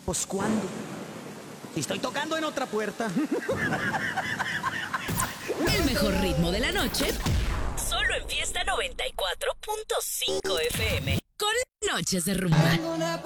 Pues ¿cuándo? Si estoy tocando en otra puerta. El mejor ritmo de la noche, solo en Fiesta 94.5 FM. Con Noches de Rumba.